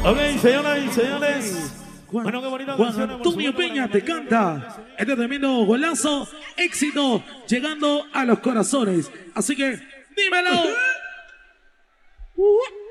Ok, señoras y señores. Bueno, qué bonita Juan canción. Antonio Peña te canta este tremendo golazo, éxito, llegando a los corazones. Así que, dímelo.